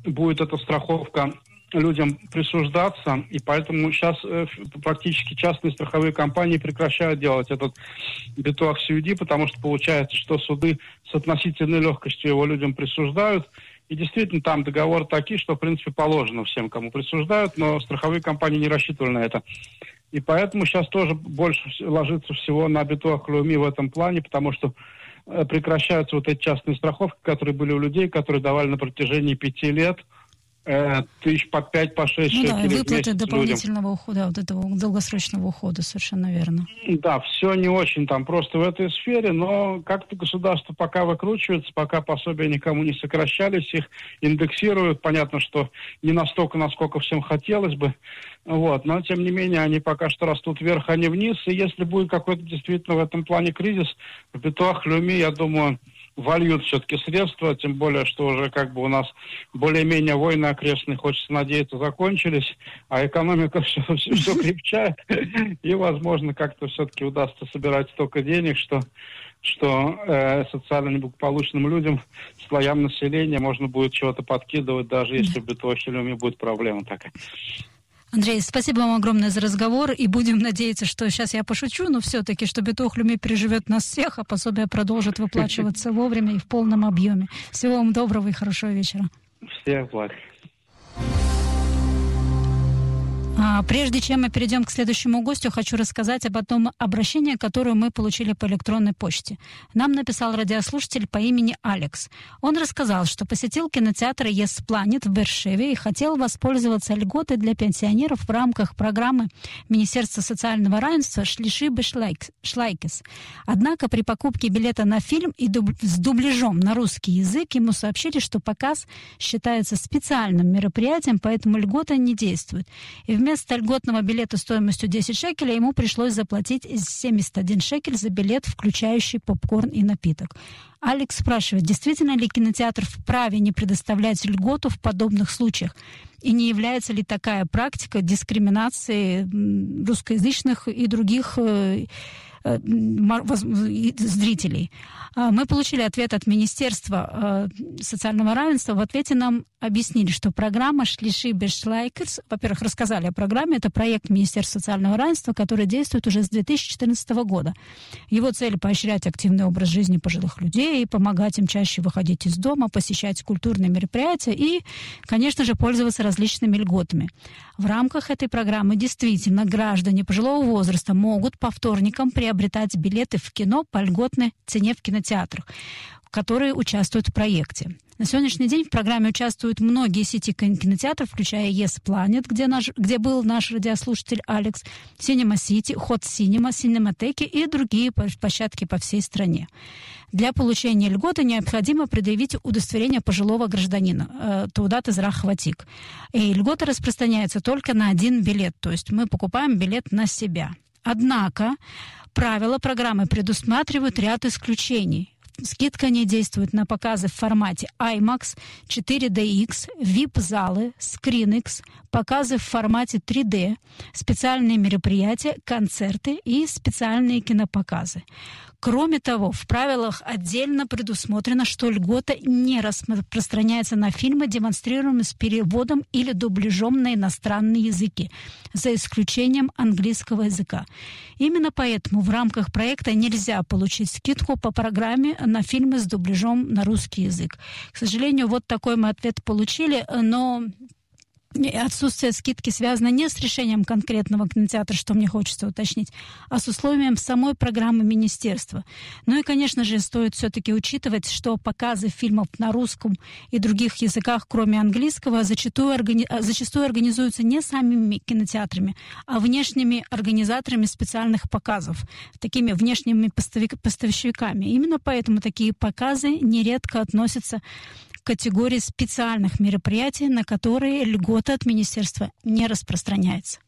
будет эта страховка людям присуждаться, и поэтому сейчас практически частные страховые компании прекращают делать этот битуах сиюди, потому что получается, что суды с относительной легкостью его людям присуждают, и действительно там договоры такие, что в принципе положено всем, кому присуждают, но страховые компании не рассчитывали на это. И поэтому сейчас тоже больше ложится всего на битуах леуми в этом плане, потому что прекращаются вот эти частные страховки, которые были у людей, которые давали на протяжении 5 лет тысяч по 5, по 6 шекелей в месяц выплаты дополнительного ухода, вот этого долгосрочного ухода, совершенно верно. Да, все не очень там просто в этой сфере, но как-то государство пока выкручивается, пока пособия никому не сокращались, их индексируют. Понятно, что не настолько, насколько всем хотелось бы, вот, но тем не менее они пока что растут вверх, а не вниз, и если будет какой-то действительно в этом плане кризис, в битуах леуми, я думаю, вольют все-таки средства, тем более, что уже как бы у нас более-менее войны окрестные, хочется надеяться, закончились, а экономика все крепчает, и, возможно, как-то все-таки удастся собирать столько денег, что социально неблагополучным людям, слоям населения можно будет чего-то подкидывать, даже если в битуахе леуми будет проблема такая. Андрей, спасибо вам огромное за разговор, и будем надеяться, что сейчас я пошучу, но все-таки, что битуах леуми переживет нас всех, а пособие продолжит выплачиваться вовремя и в полном объеме. Всего вам доброго и хорошего вечера. Всех благ. Прежде чем мы перейдем к следующему гостю, хочу рассказать об одном обращении, которое мы получили по электронной почте. Нам написал радиослушатель по имени Алекс. Он рассказал, что посетил кинотеатр Yes Planet в Бершеве и хотел воспользоваться льготой для пенсионеров в рамках программы Министерства социального равенства «Шлиши Бешлайкес». Однако при покупке билета на фильм и с дубляжом на русский язык ему сообщили, что показ считается специальным мероприятием, поэтому льгота не действует. И вместо льготного билета стоимостью 10 шекелей ему пришлось заплатить 71 шекель за билет, включающий попкорн и напиток. Алекс спрашивает, действительно ли кинотеатр вправе не предоставлять льготу в подобных случаях? И не является ли такая практика дискриминации русскоязычных и других зрителей? Мы получили ответ от Министерства социального равенства. В ответе нам объяснили, что программа «Шлиши Бешлайкерс», во-первых, рассказали о программе, это проект Министерства социального равенства, который действует уже с 2014 года. Его цель – поощрять активный образ жизни пожилых людей, помогать им чаще выходить из дома, посещать культурные мероприятия и, конечно же, пользоваться различными льготами. В рамках этой программы действительно граждане пожилого возраста могут по вторникам приобретать билеты в кино по льготной цене в кинотеатрах, которые участвуют в проекте. На сегодняшний день в программе участвуют многие сети кинотеатров, включая Yes Planet, где был наш радиослушатель Алекс, Cinema City, Hot Cinema, Cinemateki и другие площадки по всей стране. Для получения льготы необходимо предъявить удостоверение пожилого гражданина, Таудат Эзрах Ватик. И льгота распространяется только на один билет, то есть мы покупаем билет на себя. Однако правила программы предусматривают ряд исключений. Скидка не действует на показы в формате IMAX, 4DX, VIP-залы, ScreenX, показы в формате 3D, специальные мероприятия, концерты и специальные кинопоказы. Кроме того, в правилах отдельно предусмотрено, что льгота не распространяется на фильмы, демонстрируемые с переводом или дубляжом на иностранные языки, за исключением английского языка. Именно поэтому в рамках проекта нельзя получить скидку по программе на фильмы с дубляжом на русский язык. К сожалению, вот такой мы ответ получили, но отсутствие скидки связано не с решением конкретного кинотеатра, что мне хочется уточнить, а с условием самой программы министерства. Ну и, конечно же, стоит все-таки учитывать, что показы фильмов на русском и других языках, кроме английского, зачастую организуются не самими кинотеатрами, а внешними организаторами специальных показов, такими внешними поставщиками. Именно поэтому такие показы нередко относятся категории специальных мероприятий, на которые льгота от министерства не распространяется.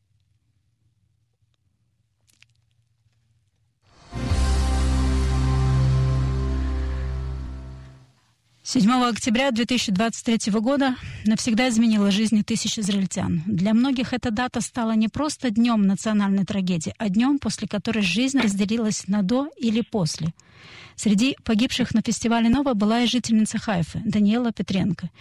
7 октября 2023 года навсегда изменила жизни тысяч израильтян. Для многих эта дата стала не просто днем национальной трагедии, а днем, после которой жизнь разделилась на «до» или «после». Среди погибших на фестивале «Нова» была и жительница Хайфы Даниэла Петренко.